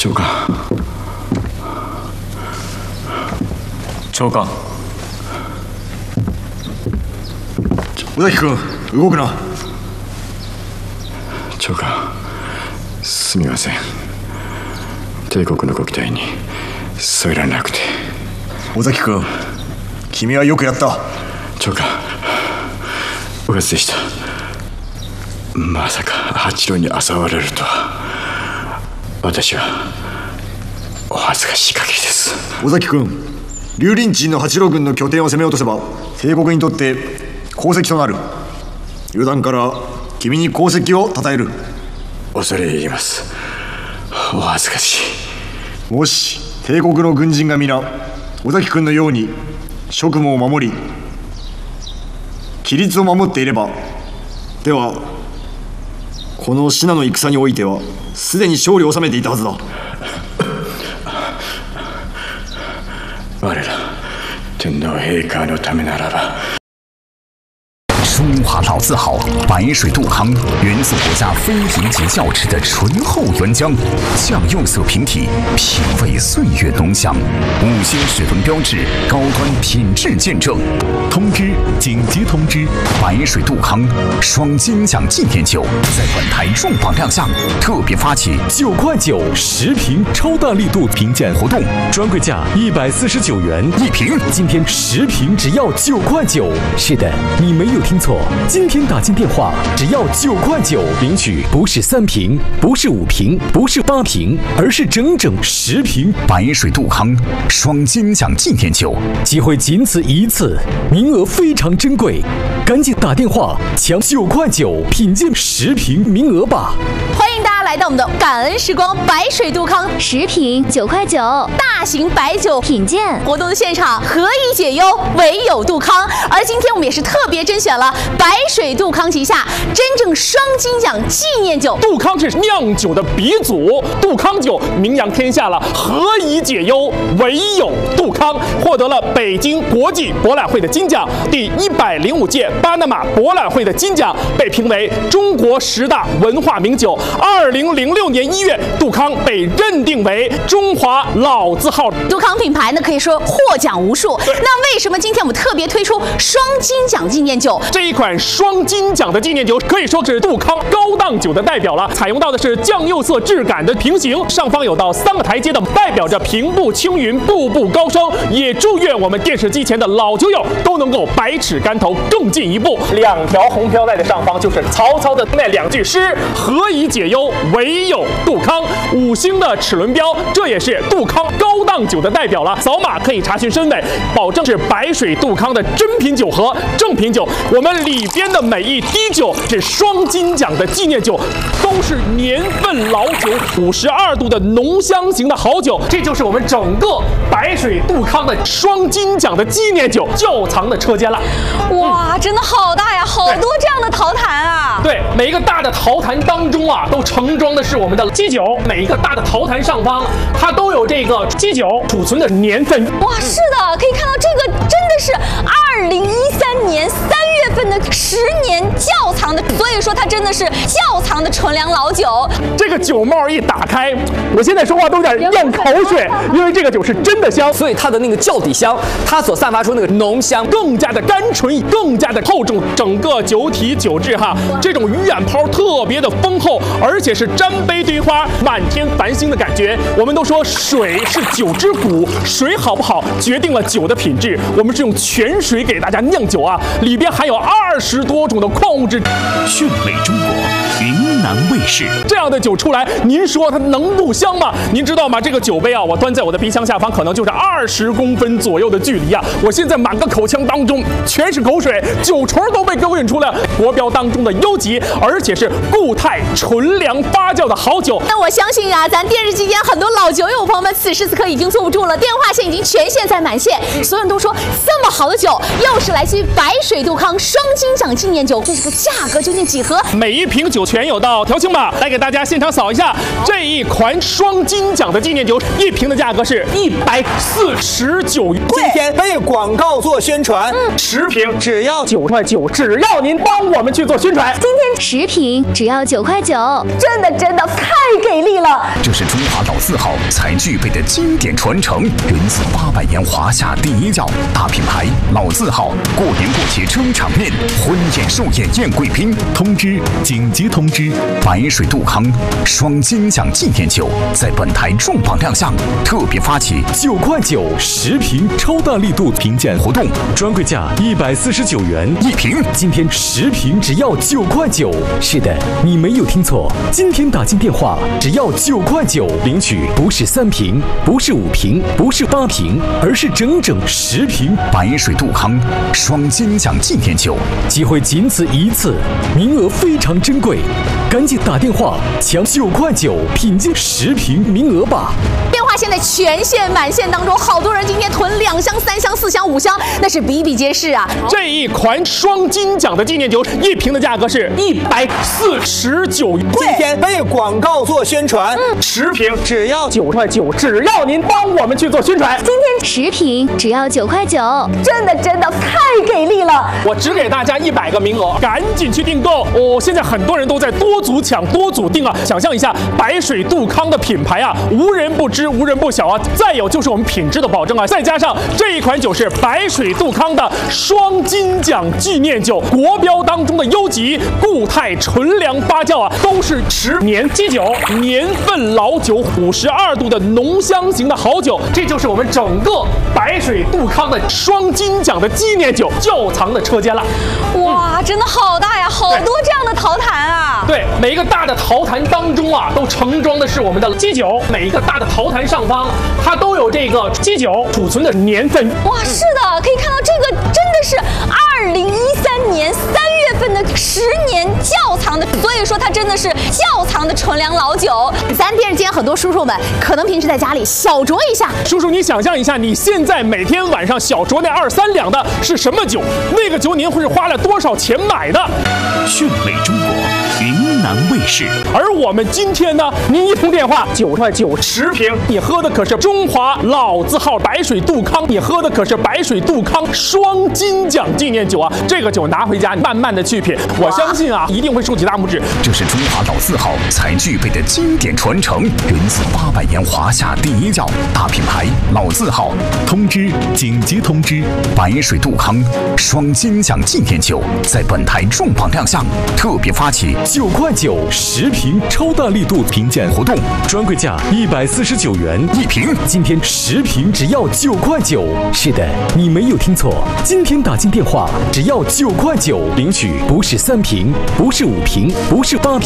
長官。長官。 尾崎君、動くな。 長官、すみません。帝国のご期待に添えられなくて。 尾崎君、君はよくやった。 長官、おやつでした。まさか八郎に嘲われるとは。私はお恥ずかしい限りです。 尾崎君、龍林鎮の八郎軍の拠点を攻め落とせば帝国にとって功績となる。油断から君に功績を称える。 恐れ入ります。お恥ずかしい。 もし帝国の軍人が皆尾崎君のように職務を守り規律を守っていれば、ではこの信濃の戦においてはすでに勝利を収めていたはずだ。 我ら天皇陛下のためならば。 中华老字号白水杜康，源自国家非银级窖池的醇厚原浆，酱釉色瓶体，品味岁月浓香，5星齿轮标志，高端品质见证。通知！紧急通知！白水杜康双金奖纪念酒在本台重磅亮相，特别发起 9块910瓶超大力度评鉴活动，专柜价149元1瓶，今天10瓶只要9块9。是的，你没有听错，今天打进电话只要9块9，领取不是3瓶，不是5瓶，不是8瓶，而是整整10瓶白水杜康双金奖纪念酒， 机会仅此一次，名额非常珍贵，赶紧打电话抢9块9品鉴10瓶名额吧！ 欢迎大家来到我们的感恩时光白水杜康 10瓶9块9 大型白酒品鉴活动的现场，何以解忧，唯有杜康。而今天我们也是特别甄选了白水杜康旗下真正双金奖纪念酒。 杜康是酿酒的鼻祖，杜康酒名扬天下了，何以解忧，唯有杜康。获得了北京国际博览会的金奖，第105届巴拿马博览会的金奖，被评为中国10大文化名酒。2006年1月，杜康被认定为中华老字号。 杜康品牌呢，可以说获奖无数。那为什么今天我们特别推出双金奖纪念酒？ 这一款双金奖的纪念酒可以说是杜康高档酒的代表了，采用到的是酱釉色质感的瓶型，上方有到3个台阶的，代表着平步青云，步步高升。也祝愿我们电视机前的老酒友都能够百尺竿头更进一步。2条红飘带的上方就是曹操的那2句诗：何以解忧，唯有杜康。5星的齿轮标，这也是杜康高档酒的代表了。扫码可以查询身份，保证是白水杜康的真品酒和正品酒。我们里边的每一滴酒是双金奖的纪念酒，都是年份老酒，52度的浓香型的好酒。这就是我们整个白水杜康的双金奖的纪念酒窖藏的车间了。 哇，真的好大呀，好多这样的陶坛啊！ 对，每一个大的陶坛当中啊，都盛装的是我们的基酒。每一个大的陶坛上方，它都有这个基酒储存的年份。 哇，是的，可以看到这个真的是2013年3月份的10年窖藏的，所以说它真的是窖藏的纯粮老酒。 这个酒帽一打开，我现在说话都有点咽口水，因为这个酒是真的香， 所以它的那个窖底香，它所散发出那个浓香更加的甘醇，更加的厚重。整个酒体酒质哈，这种鱼眼泡特别的丰厚，而且是沾杯堆花，满天繁星的感觉。我们都说水是酒之骨，水好不好决定了酒的品质。我们是用泉水给大家酿酒啊，里边含有20多种的矿物质。 炫美中国，云南卫视。 这样的酒出来，您说它能不香吗？您知道吗？这个酒杯啊，我端在我的鼻腔下方，可能就是20公分左右的距离啊。我现在满个口腔当中全是口水，酒虫都被勾引出了国标当中的优级，而且是固态纯粮发酵的好酒。 那我相信啊，咱电视机前很多老酒友朋友们，此时此刻已经坐不住了，电话线已经全线在满线，所有人都说这么好的酒，又是来自于白水杜康双金奖纪念酒，这个价格究竟几何？ 每一瓶酒全有到调清码，来给大家现场扫一下这一款双金奖的纪念酒，一瓶的价格是149元。 今天为广告做宣传 ，10瓶只要9块9，只要您帮我们去做宣传。 今天10瓶只要9块9， 真的太给力了！ 这是中华老字号才具备的经典传承，源自800年华夏第一药大品牌老字号。过年过节撑场面，婚宴寿宴宴贵宾。通知！紧急通知！白水杜康双金奖纪念酒在本台重磅亮相，特别发起 9块910瓶超大力度评鉴活动，专柜价149元 1瓶， 今天10瓶只要9块9。是的，你没有听错，今天打进电话只要9块9，领取不是3瓶，不是5瓶，不是8瓶，而是整整10瓶白水杜康双金奖纪念酒， 机会仅此一次，名额非常珍贵，赶紧打电话抢9块9品鉴10瓶名额吧。 电话现在全线满线当中，好多人今天囤2箱、3箱、4箱、5箱，那是比比皆是啊。 这一款双金奖的纪念酒，1瓶的价格是149元。 今天为广告做宣传 ，10瓶只要9块9，只要您帮我们去做宣传。 今天10瓶只要9块9， 真的太给力了！ 我只给大家100个名额，赶紧去订购哦！现在很多人都在多组抢、多组订啊！想象一下，白水杜康的品牌啊，无人不知、无人不晓啊！再有就是我们品质的保证啊！再加上这一款酒是白水杜康的双金奖纪念酒，国标当中的优级固态纯粮发酵啊，都是10年基酒，年份老酒，52度的浓香型的好酒，这就是我们整个白水杜康的双金奖的纪念酒窖藏的车间了。 哇，真的好大呀，好多这样的陶坛啊！ 对，每一个大的陶坛当中啊，都盛装的是我们的基酒。每一个大的陶坛上方，它都有这个基酒储存的年份。 哇，是的，可以看到这个真的是2013年3月份的10年窖藏的，所以说它真的是窖藏的纯粮老酒。咱电视间很多叔叔们可能平时在家里小酌一下， 叔叔你想象一下，你现在每天晚上小酌那2、3两的是什么酒？那个酒您会是花了多少钱买的？ 炫美中国，云南卫视。 而我们今天呢，您一通电话9块9 10瓶，你喝的可是中华老字号白水杜康，你喝的可是白水杜康双金奖纪念酒啊！这个酒拿回家慢慢的去品，我相信啊，一定会竖起大拇指。 这是中华老字号才具备的经典传承，源自800年华夏第一药大品牌老字号。通知！紧急通知！白水杜康双金奖纪念酒在本台重磅亮相，特别发起 9块9 10瓶超大力度评鉴活动，专柜价149元 1瓶， 今天10瓶只要9块9。是的，你没有听错，今天打进电话只要9块9，领取不是3瓶，不是5瓶，不是8瓶。